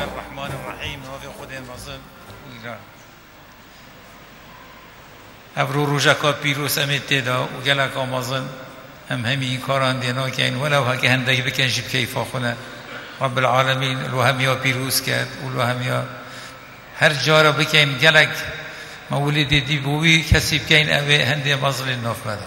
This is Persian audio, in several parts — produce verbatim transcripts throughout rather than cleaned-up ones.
الرحمن الرحیم ناوی خود نازم ایران ابرو روژکا پیروس امیت تیدا و گلک آمازن هم همی این کاران دینا که این ولو هکی هندگی بکن جیب کیفا خونه رب العالمین الوهمیا پیروز کرد الوهمیا هر جارا بکن گلک مولد دی بوی کسی بکن اوه هنده مازل ناف مده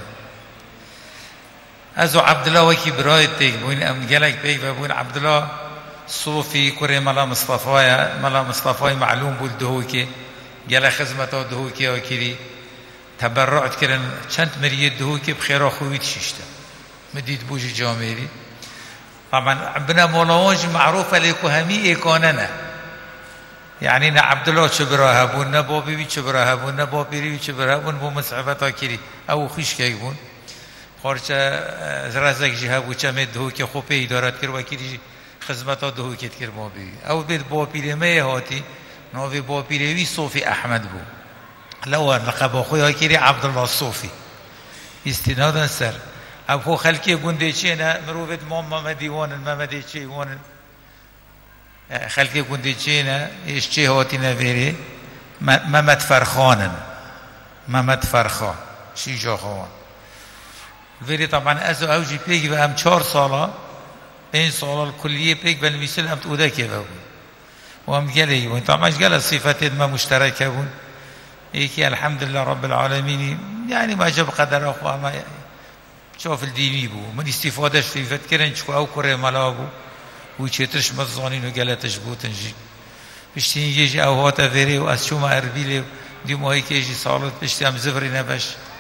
ازو عبدالله وکی برایت تیگ بوین ام گلک بیگ و بوین عبدالله صوفی کره ملا مصطفی ملا مصطفی معلوم بود دهو که گلک خدمتا دهو که آکری تبرعت کردن چند مرید دهو که بخیرا خویت ششته مدید بوج جامعی طبعا ابن مولاوج معروف لیکو همی ایکاننه یعنی نه عبدالله چه براه بون نه بابی چه براه بون نه بابیری چه براه بون بو مصحبتا کری او خوش که بون خارچه رزق جه بو چه دهو که خوبه ادارت کرد و کری خدمتا دهو که کرد بابی او بید بابیری می هاتی نوی بابیری صوفی احمد بو لو لقب اخويا كيري عبد الله الصوفي استنادا سر ابو خلكي گونديچينا مروبت ماما ديوان الممديچي وان خلكي گونديچينا ايش هاتي نويري محمد فرخان محمد فرخان شي جاخوان ویری طبعا از اوجی پیگ و هم چهار ساله این ساله کلیه پیگ بل مثل هم توده که بود و هم گلی و طبعا گل صفات ما مشترکه بود یکی الحمدلله رب العالمین يعني ما جاب قدر اخوه ما شوف الديني بو من استفادهش في فكرن شو او كره ملا بو وچترش مزانين وقالتش بو تنجي بشتين يجي او هاتا فيري واس شو ما اربيله دي مو هيك يجي صالت بشتي ام زفري نبش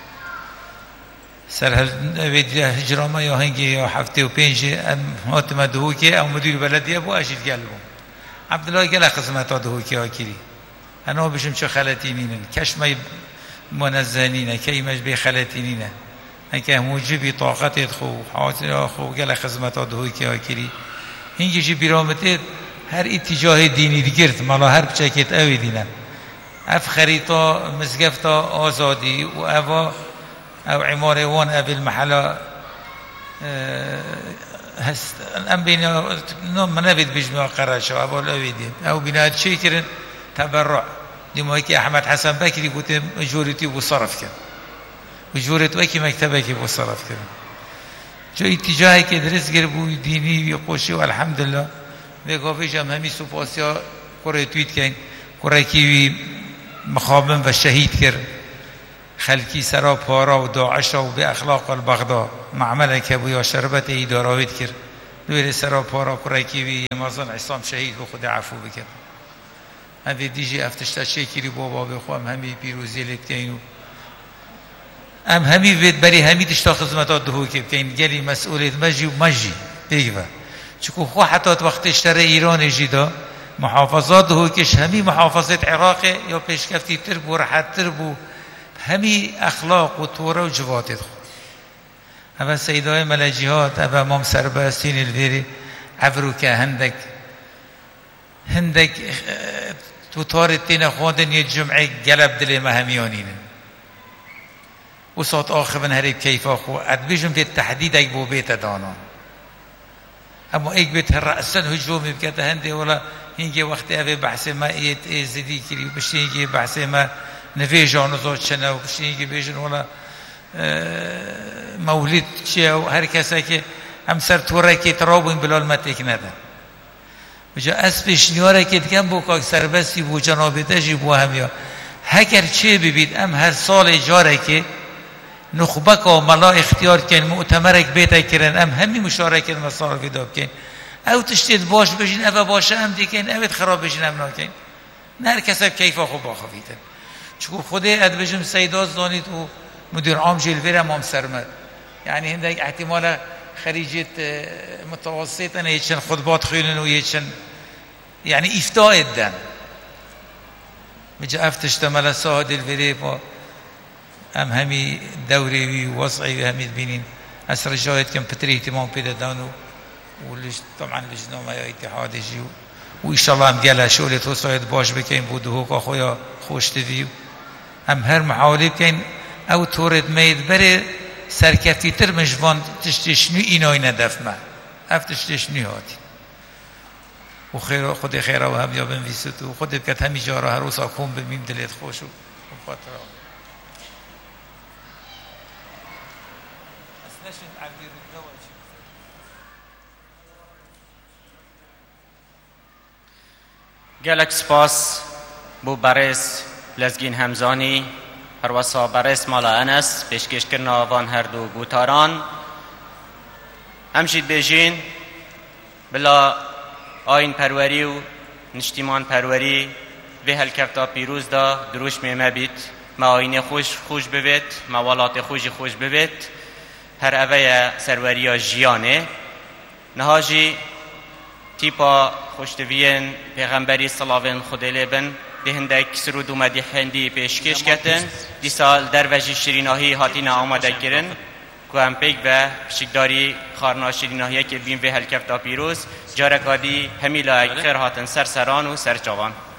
سر هل نبيد هجره ما يا هنگي يا هفته و پنج ام هات مدهوكي او مدير بلديه بو اجيت قلبهم عبد الله قال خدمته دهوكي اكيري انا بشم شو خلاتينين كشمي منزنين كيمش بخلاتينين انکه موجبی طاقت خو حاضر خو گل خدمت دهوی که آکری اینجی جی بیرامته هر اتجاه دینی دیگرت مالا هر بچکت اوی دینن اف خریطا مزگفتا آزادی و اوا او عماره وان او المحلا هست ام بین من نبید بجمع قرشا او اوی دین او بیناد چی کرن تبرع دیمایی که احمد حسن بکری گوته مجوریتی و صرف کرد وجورت وکی مکتبه که بصرف کرد جو اتجاهی که درست گر بوی دینی و قوشی و الحمدلله بگافش هم همی سپاسی ها کره تویت کن کره کیوی مخابن و شهید کرد خلکی سرا پارا و داعش و به اخلاق البغدا معمله که بویا شربت ایداراوید کرد دویر سرا پارا کره کیوی مازن عصام شهید و خود عفو بکرد همی دیجی افتشتا شکری بابا بخوام همی پیروزی لیت کنو ام همی وید بری همی تشتا خدمتات دهو که بکن گلی مسئولیت مجی و مجی بگوه چکو خو حتی وقت اشتر ایران جیدا محافظات دهو کش همی محافظت عراق یا پیشکفتی تر بو راحت تر بو همی اخلاق و توره و جواتت خود اما سیدای ملجیهات اما مام سربستین الویری عبرو که هندک هندک تو تارتین خواندن یه جمعه گلب دل مهمیانینه وصوت آخر من هريب كيف أخو أدبيجم في التحديد أي بو بيت دانا أما إيك بيت الرأسن هجوم بكتا هندي ولا هنجي وقت أبي بحث ما إيت إيه زدي كري بشي هنجي بحث ما نفيجا نزوج شنا وبشي هنجي بيجن ولا مولد شيء أو هركسا كي هم سر تورا كي ترابين بلال ما تكندا وجا أسبش نيارا كي تكن بو كاك سربسي بو جنابي تجي بو هميا هكر چه ببيد أم هر سال جارا كي نخبك وملا اختيار كان مؤتمرك بيتك كرن ام همي مشاركه المصارف داب كان او تشتد باش بجين ابا باش ام دي كان ابد خراب بجين ام ناكن نهر کسب کیف خو با خویتن چون خود اد بجم سیداز دانید و مدیر عام جلویر امام سرمد يعني هندك احتمال خريجه متوسط انا يشن خطبات خيلن ويشن يعني افتاء الدم مجا افتش تملا ساعد الفريق ام همي دوري ووضعي وهمي بينين اسر جايت كم فتره اهتمام بيدا دانو وليش طبعا لجنه ما اتحاد يجي وان شاء الله ام قالها شغله توصيد باش بكين بودهوك اخويا خوش تدي ام هر محاوله كاين او تورد ميد بري سركفتي تر مجوان تشتشنو اینای ندف ما افتشتشنو هاتي و خیر خود خیر و هم یا بنویسد و خود بکت همی جا را هر روز آکون بمیم دلت خوش و خاطر گلک سپاس بو برس لزگین همزانی پروسا برس مالا انس پیشکش کرنا وان هر دو گوتاران همشید بیجین بلا آین پروری و نشتیمان پروری به هلکفتا پیروز دا دروش میمه بیت ما آین خوش خوش ببید ما والات خوش خوش ببید هر اوه سروری جیانه نهاجی تیپا خوشتوین پیغمبری صلاوین خود لبن دهندک سرود و مدیحندی پیشکش کتن دی سال در وجه شریناهی هاتین آماده کرن که هم پیک و شکداری خارنا شریناهی که بین به هلکفتا پیروز جارکادی همیلا خیر هاتن سر سران و سر چاوان